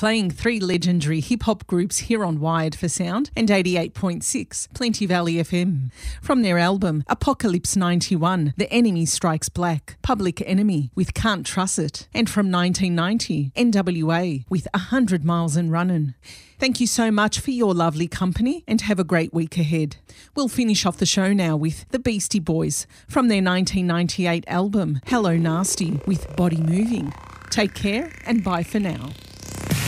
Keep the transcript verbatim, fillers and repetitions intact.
playing three legendary hip-hop groups here on Wired for Sound and eighty-eight point six Plenty Valley F M. From their album Apocalypse ninety-one, The Enemy Strikes Black, Public Enemy with Can't Truss It, and from nineteen ninety, N W A with one hundred miles and Runnin'. Thank you so much for your lovely company and have a great week ahead. We'll finish off the show now with the Beastie Boys from their nineteen ninety-eight album Hello Nasty with Body Moving. Take care and bye for now.